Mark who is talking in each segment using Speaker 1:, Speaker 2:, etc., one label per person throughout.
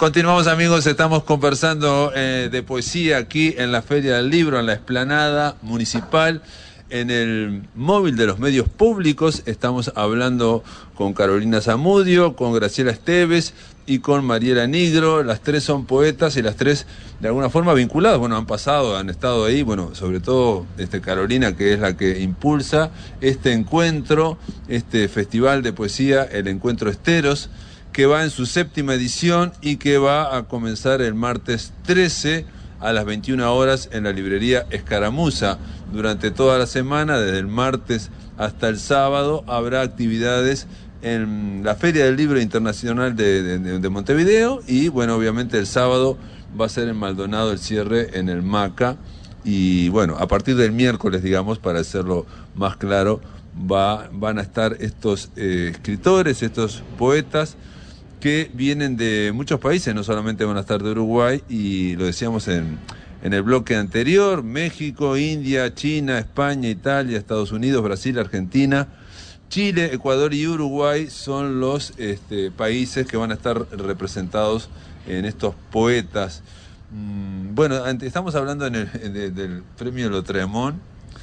Speaker 1: Continuamos, amigos, estamos conversando de poesía aquí en la Feria del Libro, en la explanada municipal, en el móvil de los medios públicos. Estamos hablando con Carolina Zamudio, con Graciela Esteves y con Mariela Nigro. Las tres son poetas y las tres de alguna forma vinculadas. Bueno, han pasado, han estado ahí, bueno, sobre todo Carolina, que es la que impulsa este encuentro, este festival de poesía, el Encuentro Esteros, que va en su 7ª edición y que va a comenzar el martes 13 a las 21 horas en la librería Escaramuza. Durante toda la semana, desde el martes hasta el sábado, habrá actividades en la Feria del Libro Internacional de Montevideo y, bueno, obviamente el sábado va a ser en Maldonado el cierre en el MACA. Y, bueno, a partir del miércoles, digamos, para hacerlo más claro, van a estar estos escritores, estos poetas, que vienen de muchos países, no solamente van a estar de Uruguay, y lo decíamos en el bloque anterior: México, India, China, España, Italia, Estados Unidos, Brasil, Argentina, Chile, Ecuador y Uruguay son los países que van a estar representados en estos poetas. Bueno, estamos hablando del premio Lotremont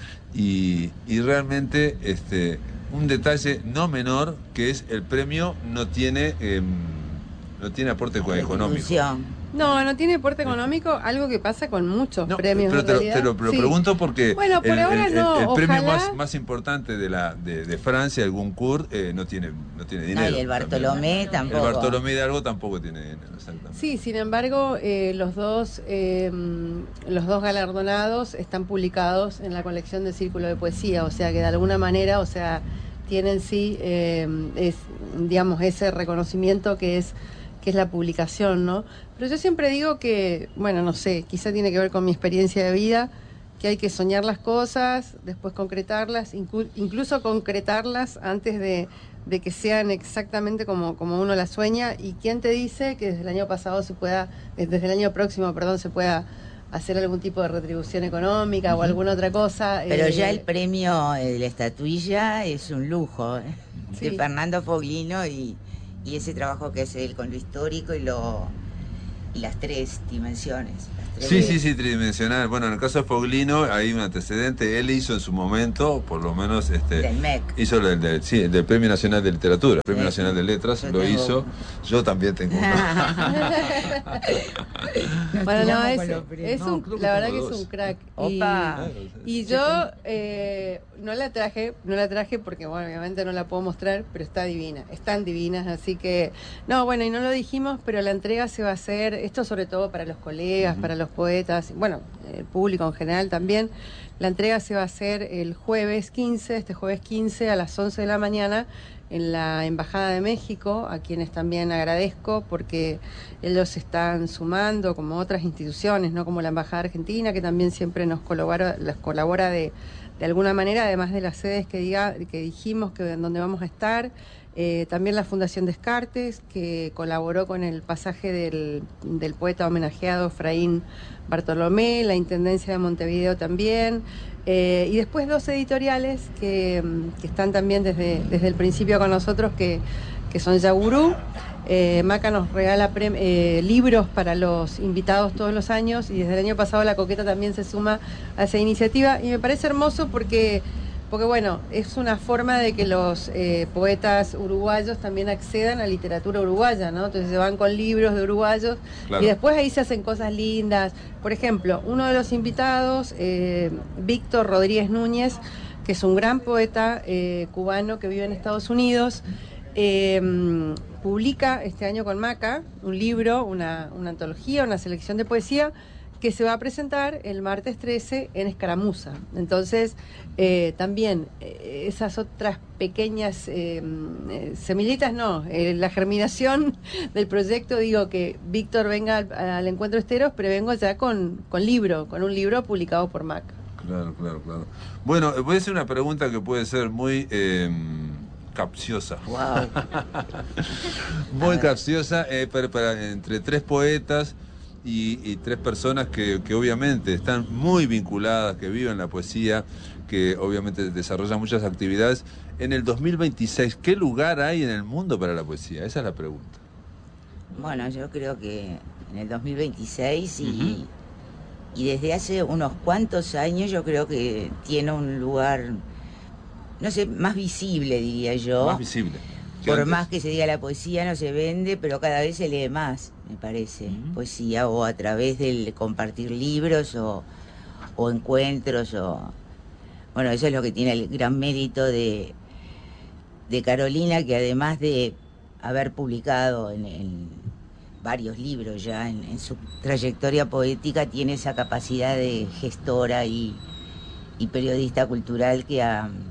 Speaker 1: y realmente un detalle no menor, que es el premio no tiene aporte económico.
Speaker 2: No tiene aporte económico, algo que pasa con muchos premios.
Speaker 1: Pero te lo pregunto porque
Speaker 2: bueno, por ahora
Speaker 1: el premio más importante de Francia, el Goncourt, no tiene dinero.
Speaker 3: Y el Bartolomé tampoco.
Speaker 1: El Bartolomé de algo tampoco tiene dinero, exactamente.
Speaker 2: Sí, sin embargo, los dos galardonados están publicados en la colección de Círculo de Poesía, o sea que de alguna manera, tienen digamos, ese reconocimiento que es la publicación, ¿no? Pero yo siempre digo que, bueno, no sé, quizá tiene que ver con mi experiencia de vida, que hay que soñar las cosas, después concretarlas, incluso concretarlas antes de que sean exactamente como uno las sueña. Y quién te dice que desde el año próximo, se pueda hacer algún tipo de retribución económica o alguna otra cosa.
Speaker 3: Pero ya el premio de la estatuilla es un lujo,
Speaker 2: Sí.
Speaker 3: de Fernando Foglino y ese trabajo que hace él con lo histórico y las tres dimensiones.
Speaker 1: Sí, tridimensional. Bueno, en el caso de Foglino hay un antecedente. Él hizo en su momento, por lo menos,
Speaker 3: del MEC.
Speaker 1: Hizo el del Premio Nacional de Literatura, el Premio Nacional de Letras, lo hizo. Yo también tengo uno.
Speaker 2: Bueno, la verdad que es un crack. Y yo no la traje porque, bueno, obviamente no la puedo mostrar, pero está divina, están divinas, así que, y no lo dijimos, pero la entrega se va a hacer, esto sobre todo para los colegas, para los poetas, bueno, el público en general también. La entrega se va a hacer el jueves 15 a las 11 de la mañana en la Embajada de México, a quienes también agradezco porque ellos están sumando, como otras instituciones, no como la Embajada Argentina, que también siempre nos colabora de alguna manera, además de las sedes que dijimos que en donde vamos a estar. También la Fundación Descartes, que colaboró con el pasaje del poeta homenajeado Efraín Bartolomé, la Intendencia de Montevideo también, y después 2 editoriales que están también desde el principio con nosotros, que son Yagurú. Maca nos regala libros para los invitados todos los años, y desde el año pasado La Coqueta también se suma a esa iniciativa, y me parece hermoso porque bueno, es una forma de que los poetas uruguayos también accedan a literatura uruguaya, ¿no? Entonces se van con libros de uruguayos, claro. Y después ahí se hacen cosas lindas. Por ejemplo, uno de los invitados, Víctor Rodríguez Núñez, que es un gran poeta cubano que vive en Estados Unidos, publica este año con Maca un libro, una antología, una selección de poesía, que se va a presentar el martes 13 en Escaramuza. Entonces, también esas otras pequeñas semillitas, la germinación del proyecto, digo que Víctor venga al Encuentro Esteros, pero vengo ya con un libro publicado por Maca.
Speaker 1: Claro. Bueno, voy a hacer una pregunta que puede ser muy capciosa.
Speaker 3: Wow.
Speaker 1: Muy capciosa, para entre 3 poetas y 3 personas que obviamente están muy vinculadas, que viven la poesía, que obviamente desarrollan muchas actividades. En el 2026, ¿qué lugar hay en el mundo para la poesía? Esa es la pregunta.
Speaker 3: Bueno, yo creo que en el 2026 y desde hace unos cuantos años yo creo que tiene un lugar, no sé, más visible, diría yo.
Speaker 1: Más visible.
Speaker 3: Por más que se diga la poesía no se vende, pero cada vez se lee más, me parece, poesía, o a través del compartir libros o encuentros, bueno, eso es lo que tiene el gran mérito de Carolina, que además de haber publicado en varios libros ya en su trayectoria poética, tiene esa capacidad de gestora y periodista cultural que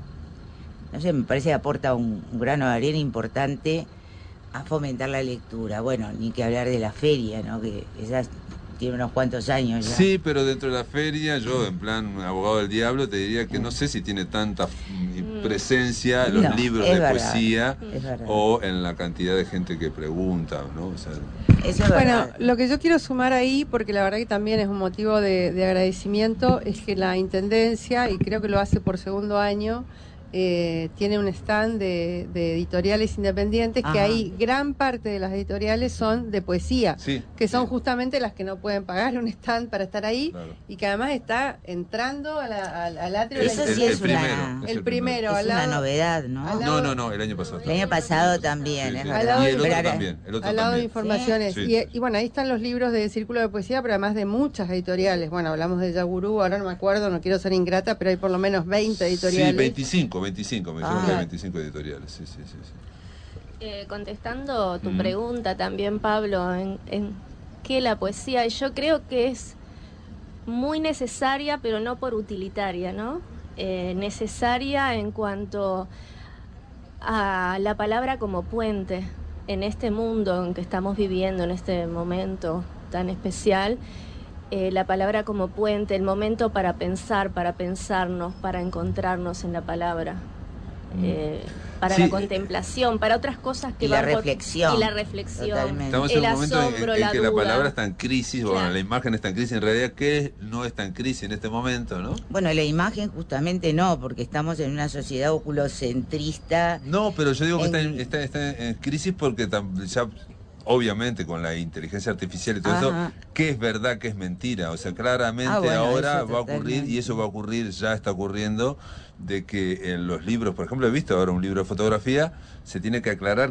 Speaker 3: no sé, me parece que aporta un grano de arena importante a fomentar la lectura. Bueno, ni que hablar de la feria, ¿no? Que esa tiene unos cuantos años ya.
Speaker 1: Sí, pero dentro de la feria, yo en plan abogado del diablo te diría que no sé si tiene tanta presencia en los libros de poesía o en la cantidad de gente que pregunta, ¿no? O sea,
Speaker 2: eso es bueno, lo que yo quiero sumar ahí, porque la verdad que también es un motivo de agradecimiento, es que la Intendencia, y creo que lo hace por segundo año, tiene un stand de editoriales independientes. Ajá. Que ahí gran parte de las editoriales son de poesía, que son justamente las que no pueden pagar un stand para estar ahí, y que además está entrando al atrio.
Speaker 3: Eso sí es
Speaker 2: el primero.
Speaker 3: Es una novedad, ¿no?
Speaker 1: No, el año pasado.
Speaker 3: El año pasado también, es
Speaker 1: verdad. Y el otro también.
Speaker 2: Al lado de informaciones. Y bueno, ahí están los libros de Círculo de Poesía, pero además de muchas editoriales. Bueno, hablamos de Yagurú, ahora no me acuerdo, no quiero ser ingrata, pero hay por lo menos 20 editoriales.
Speaker 1: Sí, 25, me dijeron que hay 25 editoriales, sí.
Speaker 4: Contestando tu pregunta también, Pablo, en qué la poesía, yo creo que es muy necesaria, pero no por utilitaria, ¿no? Necesaria en cuanto a la palabra como puente en este mundo en que estamos viviendo, en este momento tan especial. La palabra como puente, el momento para pensar, para pensarnos, para encontrarnos en la palabra. Para la contemplación, para otras cosas que
Speaker 3: la reflexión.
Speaker 4: Y la reflexión.
Speaker 3: Totalmente.
Speaker 1: Estamos en un momento en que la palabra está en crisis, claro. Bueno, la imagen está en crisis. En realidad, ¿qué no está en crisis en este momento, no?
Speaker 3: Bueno, la imagen justamente no, porque estamos en una sociedad oculocentrista.
Speaker 1: No, pero yo digo que está en crisis porque ya... Obviamente con la inteligencia artificial y todo eso, qué es verdad, qué es mentira. O sea, claramente bueno, ahora va a ocurrir, y eso va a ocurrir, ya está ocurriendo, de que en los libros, por ejemplo, he visto ahora un libro de fotografía, se tiene que aclarar